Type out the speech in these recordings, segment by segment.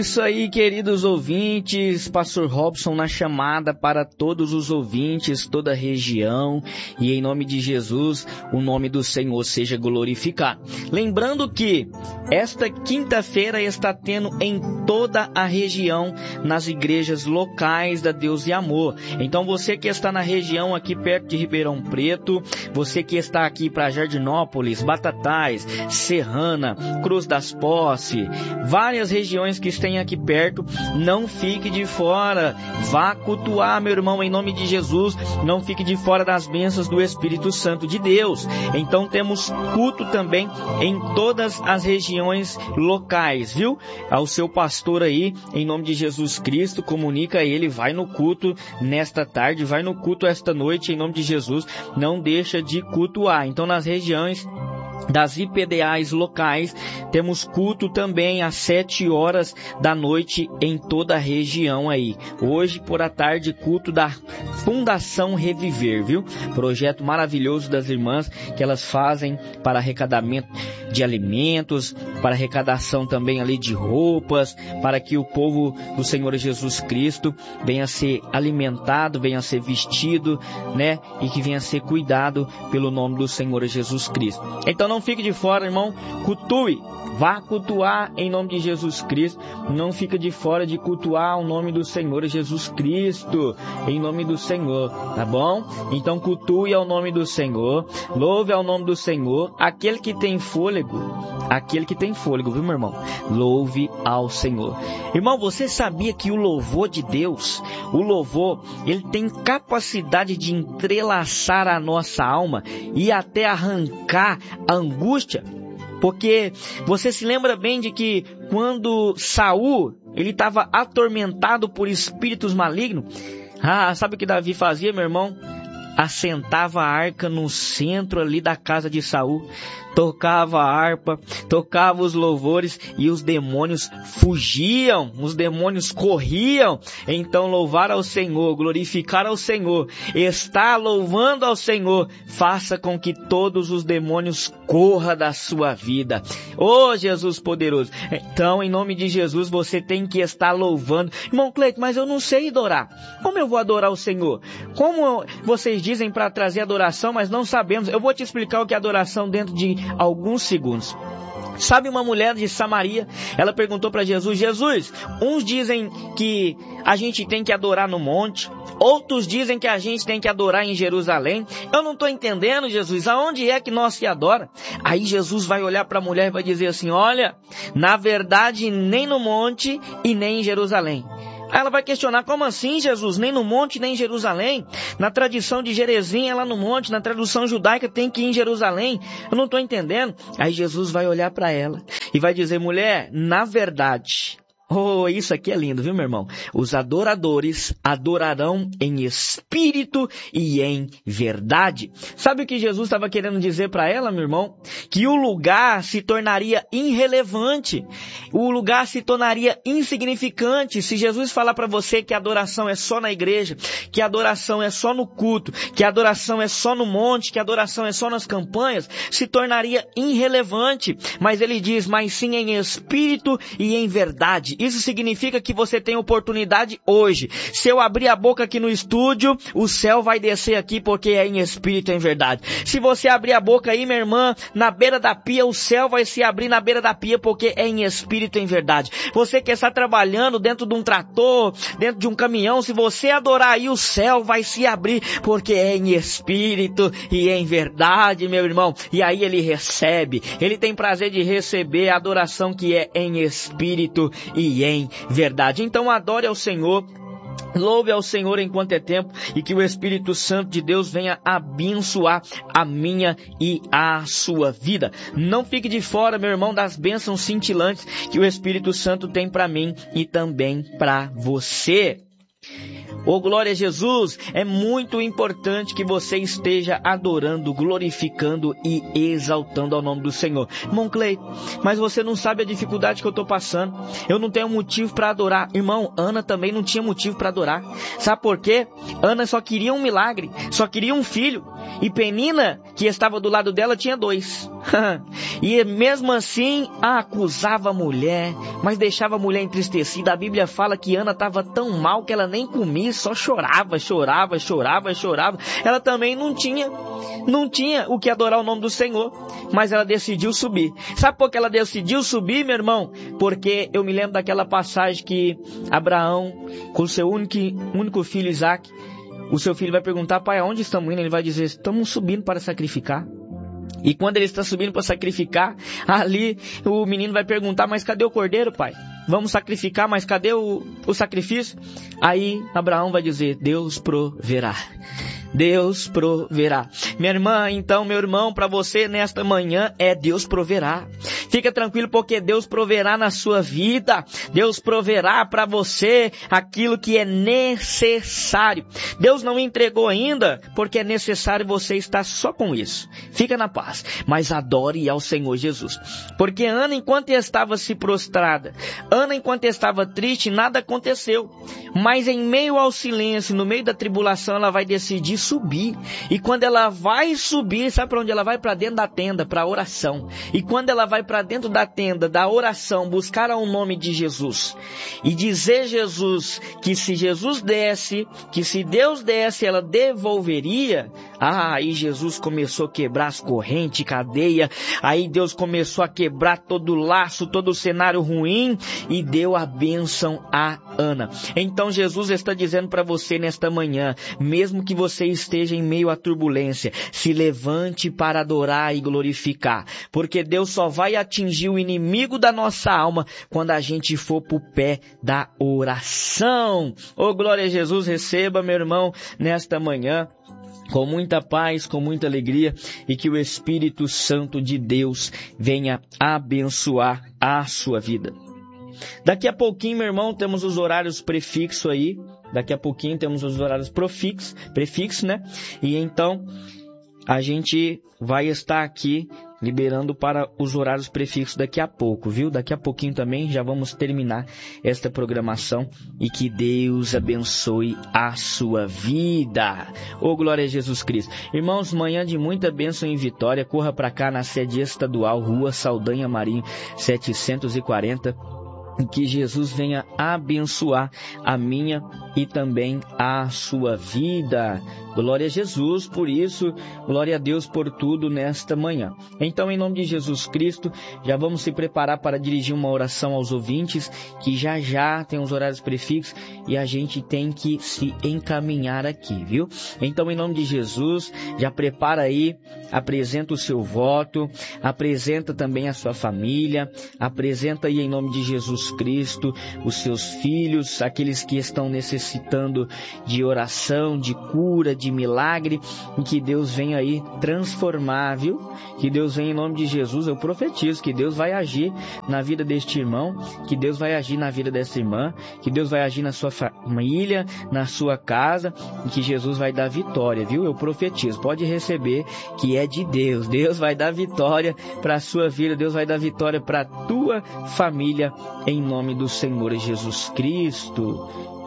Isso aí, queridos ouvintes, Pastor Robson na chamada para todos os ouvintes, toda a região, e em nome de Jesus, o nome do Senhor seja glorificado. Lembrando que esta quinta-feira está tendo em toda a região, nas igrejas locais da Deus e Amor. Então você que está na região aqui perto de Ribeirão Preto, você que está aqui para Jardinópolis, Batatais, Serrana, Cruz das Posse, várias regiões que estão aqui perto, não fique de fora, vá cultuar, meu irmão, em nome de Jesus, não fique de fora das bênçãos do Espírito Santo de Deus. Então temos culto também em todas as regiões locais, viu? Ao seu pastor aí, em nome de Jesus Cristo, comunica a ele, vai no culto nesta tarde, vai no culto esta noite, em nome de Jesus, não deixa de cultuar. Então nas regiões das IPDAs locais, temos culto também às 7 horas da noite em toda a região aí. Hoje, por a tarde, culto da Fundação Reviver, viu? Projeto maravilhoso das irmãs que elas fazem para arrecadamento de alimentos, para arrecadação também ali de roupas, para que o povo do Senhor Jesus Cristo venha a ser alimentado, venha a ser vestido, né? E que venha a ser cuidado pelo nome do Senhor Jesus Cristo. Então não fique de fora, irmão, cultue, vá cultuar em nome de Jesus Cristo, não fica de fora de cultuar o nome do Senhor Jesus Cristo, em nome do Senhor, tá bom? Então cultue ao nome do Senhor, louve ao nome do Senhor, aquele que tem fôlego, viu, meu irmão? Louve ao Senhor. Irmão, você sabia que o louvor de Deus, o louvor, ele tem capacidade de entrelaçar a nossa alma e até arrancar a angústia? Porque você se lembra bem de que quando Saul, ele estava atormentado por espíritos malignos, sabe o que Davi fazia, meu irmão? Assentava a arca no centro ali da casa de Saul, tocava a harpa, tocava os louvores e os demônios fugiam, os demônios corriam. Então louvar ao Senhor, glorificar ao Senhor, estar louvando ao Senhor, faça com que todos os demônios corram da sua vida. Oh, Jesus poderoso! Então, em nome de Jesus, você tem que estar louvando. Irmão Cleito, mas eu não sei adorar. Como eu vou adorar o Senhor? Como vocês dizem para trazer adoração, mas não sabemos? Eu vou te explicar o que é adoração dentro de alguns segundos. Sabe, uma mulher de Samaria, ela perguntou para Jesus: Jesus, uns dizem que a gente tem que adorar no monte, outros dizem que a gente tem que adorar em Jerusalém. Eu não estou entendendo, Jesus, aonde é que nós se adora? Aí Jesus vai olhar para a mulher e vai dizer assim: olha, na verdade nem no monte e nem em Jerusalém. Aí ela vai questionar: como assim, Jesus? Nem no monte, nem em Jerusalém? Na tradição de Jerezim é lá no monte, na tradução judaica tem que ir em Jerusalém. Eu não estou entendendo. Aí Jesus vai olhar para ela e vai dizer: mulher, na verdade... Oh, isso aqui é lindo, viu, meu irmão? Os adoradores adorarão em espírito e em verdade. Sabe o que Jesus estava querendo dizer para ela, meu irmão? Que o lugar se tornaria irrelevante. O lugar se tornaria insignificante se Jesus falar para você que a adoração é só na igreja, que a adoração é só no culto, que a adoração é só no monte, que a adoração é só nas campanhas, se tornaria irrelevante. Mas ele diz: mas sim em espírito e em verdade. Isso significa que você tem oportunidade hoje. Se eu abrir a boca aqui no estúdio, o céu vai descer aqui, porque é em espírito e em verdade. Se você abrir a boca aí, minha irmã, na beira da pia, o céu vai se abrir na beira da pia, porque é em espírito e em verdade. Você que está trabalhando dentro de um trator, dentro de um caminhão, se você adorar aí, o céu vai se abrir, porque é em espírito e em verdade, meu irmão. E aí ele recebe, ele tem prazer de receber a adoração que é em espírito e em verdade. Então adore ao Senhor, louve ao Senhor enquanto é tempo, e que o Espírito Santo de Deus venha abençoar a minha e a sua vida. Não fique de fora, meu irmão, das bênçãos cintilantes que o Espírito Santo tem para mim e também para você. Oh, glória a Jesus! É muito importante que você esteja adorando, glorificando e exaltando ao nome do Senhor. Irmão Cleito, mas você não sabe a dificuldade que eu estou passando. Eu não tenho motivo para adorar. Irmão, Ana também não tinha motivo para adorar. Sabe por quê? Ana só queria um milagre, só queria um filho. E Penina, que estava do lado dela, tinha 2. E mesmo assim, acusava a mulher, mas deixava a mulher entristecida. A Bíblia fala que Ana estava tão mal que ela nem comia, só chorava. Ela também não tinha o que adorar o nome do Senhor, mas ela decidiu subir. Sabe por que ela decidiu subir, meu irmão? Porque eu me lembro daquela passagem que Abraão, com o seu único filho Isaac, o seu filho vai perguntar: pai, aonde estamos indo? Ele vai dizer: estamos subindo para sacrificar. E quando ele está subindo para sacrificar, ali o menino vai perguntar: mas cadê o cordeiro, pai? Vamos sacrificar, mas cadê o sacrifício? Aí Abraão vai dizer: Deus proverá. Deus proverá. Minha irmã, então, meu irmão, para você nesta manhã é Deus proverá. Fica tranquilo, porque Deus proverá na sua vida. Deus proverá para você aquilo que é necessário. Deus não entregou ainda, porque é necessário você estar só com isso. Fica na paz, mas adore ao Senhor Jesus. Porque Ana, enquanto estava se prostrada, Ana, enquanto estava triste, nada aconteceu. Mas em meio ao silêncio, no meio da tribulação, ela vai decidir subir. E quando ela vai subir, sabe para onde ela vai? Para dentro da tenda, para a oração. E quando ela vai para dentro da tenda, da oração, buscar o nome de Jesus e dizer Jesus que se Jesus desse, que se Deus desse, ela devolveria. Aí Jesus começou a quebrar as correntes, cadeia. Aí Deus começou a quebrar todo o laço, todo o cenário ruim e deu a bênção a Ana. Então Jesus está dizendo para você nesta manhã, mesmo que você esteja em meio à turbulência, se levante para adorar e glorificar, porque Deus só vai atingir o inimigo da nossa alma quando a gente for para o pé da oração. Oh, glória a Jesus, receba, meu irmão, nesta manhã, com muita paz, com muita alegria, e que o Espírito Santo de Deus venha abençoar a sua vida. Daqui a pouquinho, meu irmão, temos os horários prefixos aí. Daqui a pouquinho temos os horários prefixos, né? E então, a gente vai estar aqui liberando para os horários prefixos daqui a pouco, viu? Daqui a pouquinho também já vamos terminar esta programação e que Deus abençoe a sua vida. Oh, glória a Jesus Cristo. Irmãos, manhã de muita bênção em Vitória, corra para cá na sede estadual, Rua Saldanha Marinho, 740. Que Jesus venha abençoar a minha e também a sua vida. Glória a Jesus por isso, glória a Deus por tudo nesta manhã. Então, em nome de Jesus Cristo, já vamos se preparar para dirigir uma oração aos ouvintes, que já tem os horários prefixos e a gente tem que se encaminhar aqui, viu? Então, em nome de Jesus, já prepara aí, apresenta o seu voto, apresenta também a sua família, apresenta aí em nome de Jesus Cristo os seus filhos, aqueles que estão necessitando de oração, de cura, de milagre, e que Deus venha aí transformar, viu? Que Deus venha em nome de Jesus, eu profetizo que Deus vai agir na vida deste irmão, que Deus vai agir na vida dessa irmã, que Deus vai agir na sua família, na sua casa, e que Jesus vai dar vitória, viu? Eu profetizo, pode receber que é de Deus. Deus vai dar vitória para a sua vida, Deus vai dar vitória para a tua família, em nome do Senhor Jesus Cristo.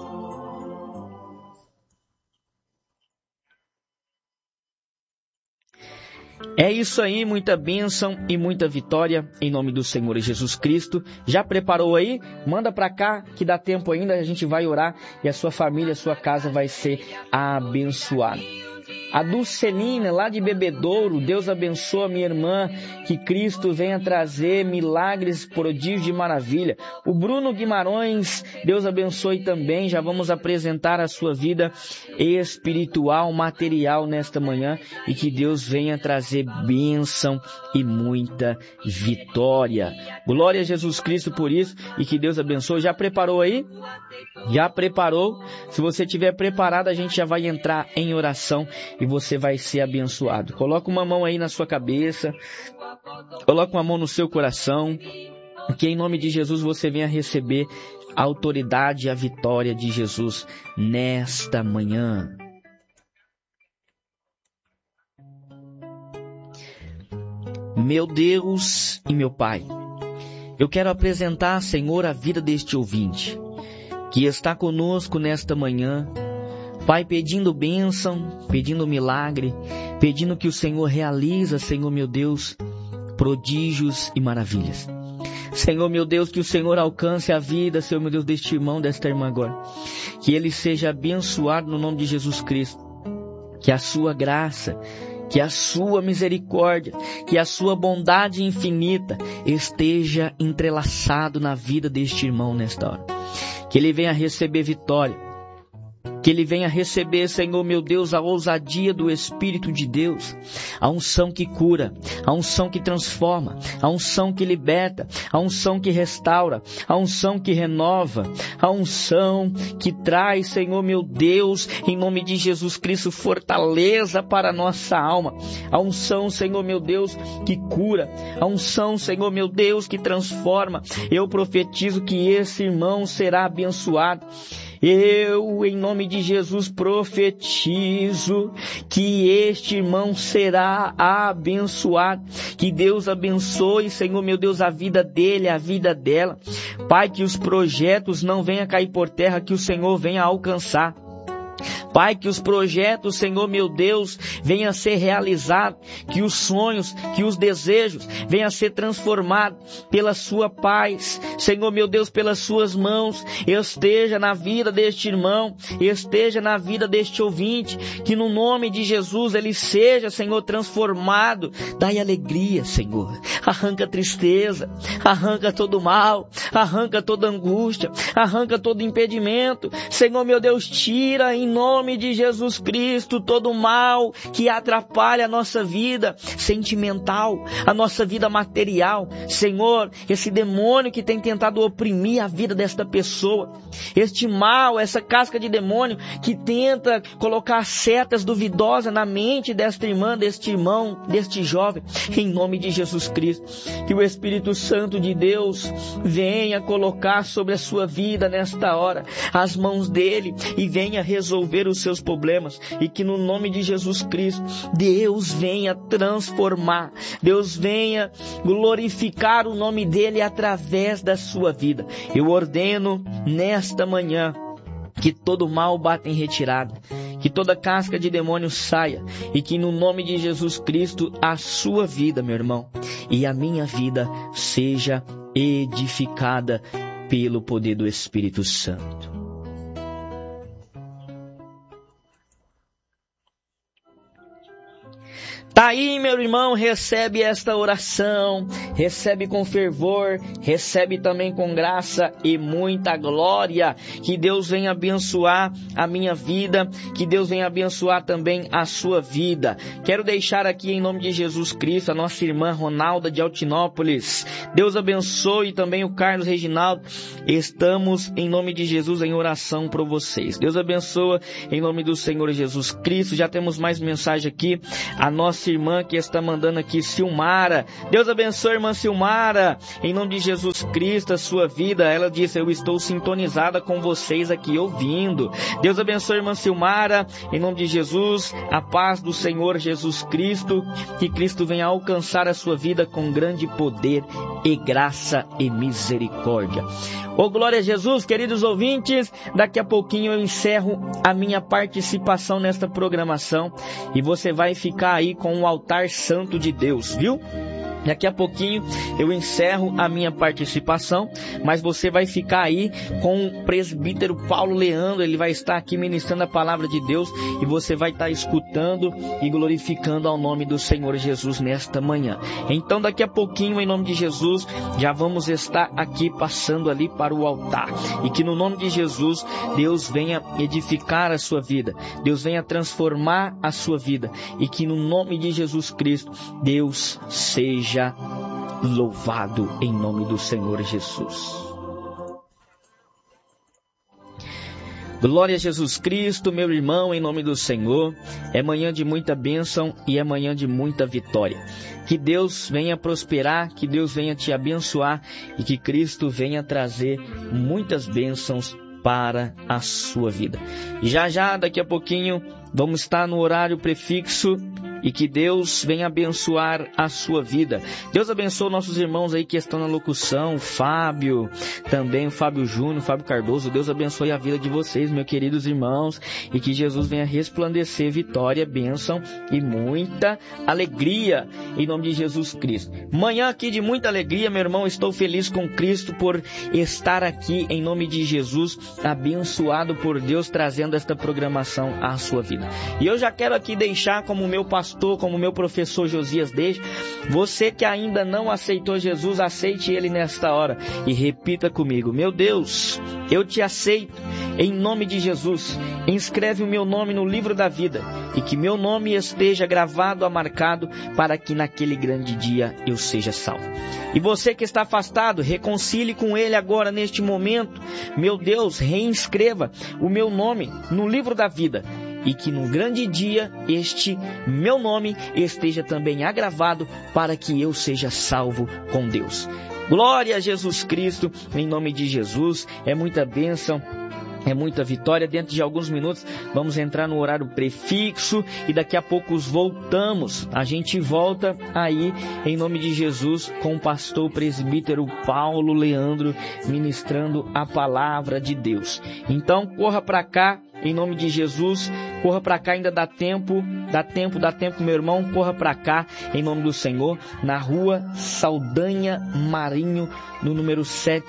É isso aí, muita bênção e muita vitória em nome do Senhor Jesus Cristo. Já preparou aí? Manda pra cá que dá tempo ainda, a gente vai orar e a sua família, a sua casa vai ser abençoada. A Dulcelina, lá de Bebedouro, Deus abençoa minha irmã, que Cristo venha trazer milagres, prodígios de maravilha. O Bruno Guimarães, Deus abençoe também, já vamos apresentar a sua vida espiritual, material nesta manhã, e que Deus venha trazer bênção e muita vitória. Glória a Jesus Cristo por isso, e que Deus abençoe. Já preparou aí? Já preparou? Se você estiver preparado, a gente já vai entrar em oração e você vai ser abençoado. Coloca uma mão aí na sua cabeça, coloca uma mão no seu coração, que em nome de Jesus você venha receber a autoridade e a vitória de Jesus nesta manhã. Meu Deus e meu Pai, eu quero apresentar, Senhor, a vida deste ouvinte que está conosco nesta manhã, Pai, pedindo bênção, pedindo milagre, pedindo que o Senhor realiza, Senhor meu Deus, prodígios e maravilhas. Senhor meu Deus, que o Senhor alcance a vida, Senhor meu Deus, deste irmão, desta irmã agora. Que ele seja abençoado no nome de Jesus Cristo. Que a sua graça, que a sua misericórdia, que a sua bondade infinita esteja entrelaçado na vida deste irmão nesta hora. Que ele venha receber vitória. Que ele venha receber, Senhor meu Deus, a ousadia do Espírito de Deus, a unção que cura, a unção que transforma, a unção que liberta, a unção que restaura, a unção que renova, a unção que traz, Senhor meu Deus, em nome de Jesus Cristo, fortaleza para a nossa alma, a unção, Senhor meu Deus, que cura, a unção, Senhor meu Deus, que transforma. Eu profetizo que esse irmão será abençoado. Eu, em nome de Jesus, profetizo que este irmão será abençoado. Que Deus abençoe, Senhor meu Deus, a vida dele, a vida dela. Pai, que os projetos não venham cair por terra, que o Senhor venha alcançar. Pai, que os projetos, Senhor meu Deus, venham a ser realizados, que os sonhos, que os desejos venham a ser transformados pela sua paz, Senhor meu Deus, pelas suas mãos, esteja na vida deste irmão, esteja na vida deste ouvinte, que no nome de Jesus ele seja, Senhor, transformado. Dai alegria, Senhor, arranca a tristeza, arranca todo mal, arranca toda angústia, arranca todo impedimento, Senhor meu Deus, tira em nome de Jesus Cristo todo mal que atrapalha a nossa vida sentimental, a nossa vida material. Senhor, esse demônio que tem tentado oprimir a vida desta pessoa, este mal, essa casca de demônio que tenta colocar setas duvidosas na mente desta irmã, deste irmão, deste jovem, em nome de Jesus Cristo, que o Espírito Santo de Deus venha colocar sobre a sua vida nesta hora as mãos dele e venha resolver os seus problemas, e que no nome de Jesus Cristo Deus venha transformar, Deus venha glorificar o nome dele através da sua vida. Eu ordeno nesta manhã que todo mal bata em retirada, que toda casca de demônio saia, e que no nome de Jesus Cristo a sua vida, meu irmão, e a minha vida seja edificada pelo poder do Espírito Santo. Tá aí, meu irmão, recebe esta oração, recebe com fervor, recebe também com graça e muita glória. Que Deus venha abençoar a minha vida, que Deus venha abençoar também a sua vida. Quero deixar aqui em nome de Jesus Cristo a nossa irmã Ronalda de Altinópolis. Deus abençoe também o Carlos Reginaldo. Estamos em nome de Jesus em oração por vocês. Deus abençoa em nome do Senhor Jesus Cristo. Já temos mais mensagem aqui. A nossa irmã que está mandando aqui, Silmara. Deus abençoe, irmã Silmara, em nome de Jesus Cristo, a sua vida. Ela disse: eu estou sintonizada com vocês aqui ouvindo. Deus abençoe, irmã Silmara, em nome de Jesus, a paz do Senhor Jesus Cristo, que Cristo venha alcançar a sua vida com grande poder e graça e misericórdia. Oh, glória a Jesus, queridos ouvintes, daqui a pouquinho eu encerro a minha participação nesta programação e você vai ficar aí com o altar santo de Deus, viu? Daqui a pouquinho eu encerro a minha participação, mas você vai ficar aí com o presbítero Paulo Leandro. Ele vai estar aqui ministrando a palavra de Deus e você vai estar escutando e glorificando ao nome do Senhor Jesus nesta manhã. Então daqui a pouquinho, em nome de Jesus, já vamos estar aqui passando ali para o altar. E que no nome de Jesus, Deus venha edificar a sua vida, Deus venha transformar a sua vida, e que no nome de Jesus Cristo, Deus seja louvado em nome do Senhor Jesus. Glória a Jesus Cristo, meu irmão, em nome do Senhor. É manhã de muita bênção e é manhã de muita vitória. Que Deus venha prosperar, que Deus venha te abençoar e que Cristo venha trazer muitas bênçãos para a sua vida. E já, daqui a pouquinho, vamos estar no horário prefixo e que Deus venha abençoar a sua vida. Deus abençoe nossos irmãos aí que estão na locução, Fábio, também o Fábio Júnior, Fábio Cardoso. Deus abençoe a vida de vocês, meus queridos irmãos, e que Jesus venha resplandecer vitória, bênção e muita alegria em nome de Jesus Cristo. Manhã aqui de muita alegria, meu irmão, estou feliz com Cristo por estar aqui em nome de Jesus, abençoado por Deus, trazendo esta programação à sua vida. E eu já quero aqui deixar como meu pastor, como meu professor Josias deixa, você que ainda não aceitou Jesus, aceite Ele nesta hora e repita comigo: meu Deus, eu te aceito em nome de Jesus, inscreve o meu nome no livro da vida e que meu nome esteja gravado, marcado, para que naquele grande dia eu seja salvo. E você que está afastado, reconcilie com Ele agora neste momento. Meu Deus, reinscreva o meu nome no livro da vida e que no grande dia este meu nome esteja também agravado para que eu seja salvo com Deus. Glória a Jesus Cristo, em nome de Jesus. É muita bênção, é muita vitória. Dentro de alguns minutos vamos entrar no horário prefixo e daqui a pouco voltamos. A gente volta aí em nome de Jesus com o pastor presbítero Paulo Leandro ministrando a palavra de Deus. Então corra para cá em nome de Jesus, corra para cá, ainda dá tempo, meu irmão, corra para cá em nome do Senhor, na rua Saldanha Marinho, no número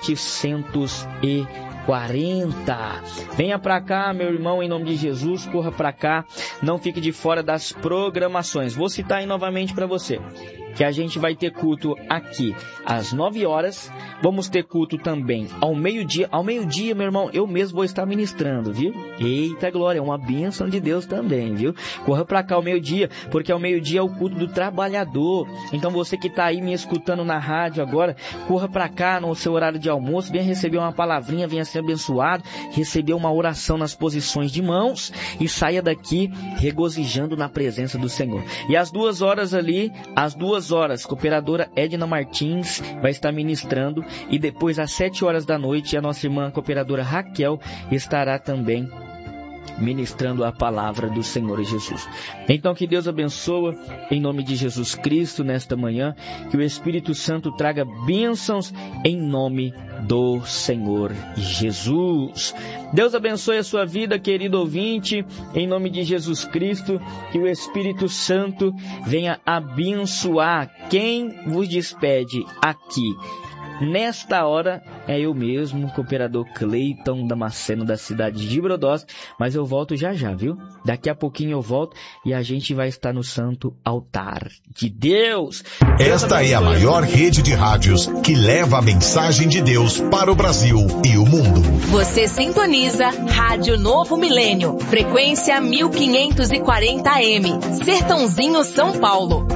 740. Venha para cá, meu irmão, em nome de Jesus, corra para cá, não fique de fora das programações. Vou citar aí novamente para você que a gente vai ter culto aqui às 9 horas, vamos ter culto também ao meio-dia. Ao meio-dia, meu irmão, eu mesmo vou estar ministrando, viu? Eita glória, é uma bênção de Deus também, viu? Corra pra cá ao meio-dia, porque ao meio-dia é o culto do trabalhador. Então você que tá aí me escutando na rádio agora, corra pra cá no seu horário de almoço, venha receber uma palavrinha, venha ser abençoado, receber uma oração nas posições de mãos e saia daqui regozijando na presença do Senhor. E às 2 horas ali, às 2 horas, cooperadora Edna Martins vai estar ministrando e depois às 7 horas da noite a nossa irmã cooperadora Raquel estará também ministrando a palavra do Senhor Jesus. Então que Deus abençoe em nome de Jesus Cristo nesta manhã, que o Espírito Santo traga bênçãos em nome do Senhor Jesus. Deus abençoe a sua vida, querido ouvinte, em nome de Jesus Cristo, que o Espírito Santo venha abençoar quem vos despede aqui. Nesta hora é eu mesmo, cooperador Cleiton Damasceno, da cidade de Brodós, mas eu volto já já, viu? Daqui a pouquinho eu volto e a gente vai estar no santo altar de Deus. Esta é a maior rede de rádios que leva a mensagem de Deus para o Brasil e o mundo. Você sintoniza Rádio Novo Milênio, frequência 1540 AM, Sertãozinho, São Paulo,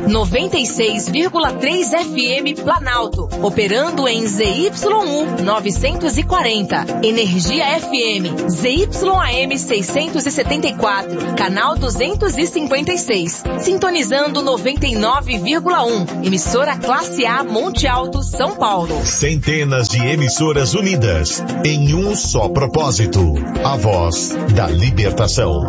96,3 FM Planalto, operando em ZYU 940, Energia FM, ZYAM 674, canal 256, sintonizando 99,1, emissora classe A Monte Alto, São Paulo. Centenas de emissoras unidas em um só propósito, a voz da libertação.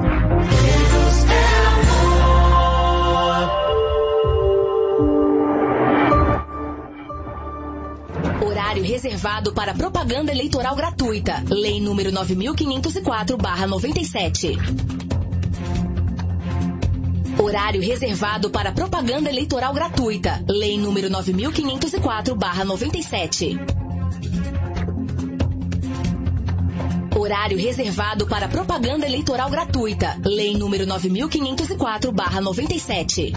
Horário reservado para propaganda eleitoral gratuita. Lei número 9504/97. Horário reservado para propaganda eleitoral gratuita. Lei número 9504/97. Horário reservado para propaganda eleitoral gratuita. Lei número 9504/97.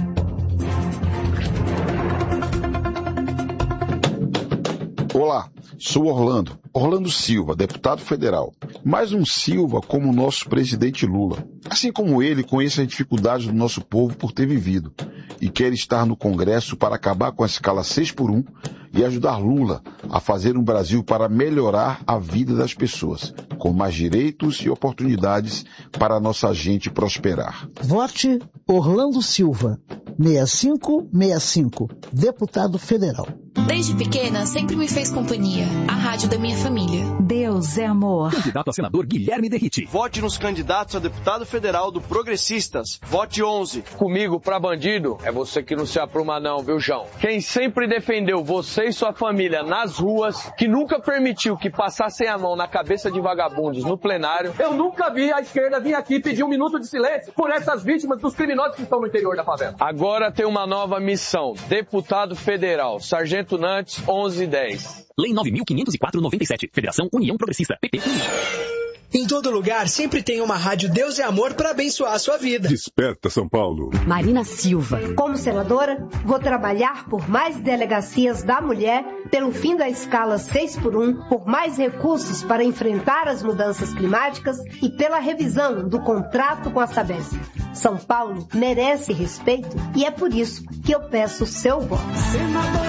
Olá, sou Orlando Silva, deputado federal. Mais um Silva como o nosso presidente Lula. Assim como ele, conheço as dificuldades do nosso povo por ter vivido e quer estar no Congresso para acabar com a escala 6x1 e ajudar Lula a fazer um Brasil para melhorar a vida das pessoas, com mais direitos e oportunidades para a nossa gente prosperar. Vote Orlando Silva, 6565, deputado federal. Desde pequena, sempre me fez companhia. A rádio da minha família. Deus é amor. Candidato a senador Guilherme Derrite. Vote nos candidatos a deputado federal do Progressistas. Vote 11. Comigo pra bandido é você que não se apruma não, viu, João? Quem sempre defendeu você e sua família nas ruas, que nunca permitiu que passassem a mão na cabeça de vagabundos no plenário. Eu nunca vi a esquerda vir aqui pedir 1 minuto de silêncio por essas vítimas dos criminosos que estão no interior da favela. Agora tem uma nova missão. Deputado federal, Sargento Nantes, 1110. Lei 9.504/97. Federação União Progressista. PP. Em todo lugar, sempre tem uma rádio Deus é Amor para abençoar a sua vida. Desperta, São Paulo. Marina Silva. Como senadora, vou trabalhar por mais delegacias da mulher, pelo fim da escala 6x1, por mais recursos para enfrentar as mudanças climáticas e pela revisão do contrato com a Sabesp. São Paulo merece respeito e é por isso que eu peço o seu voto.